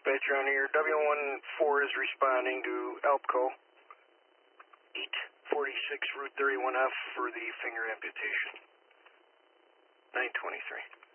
dispatcher on here. W14 is responding to Alpco 846 Route 31F for the finger amputation. 923.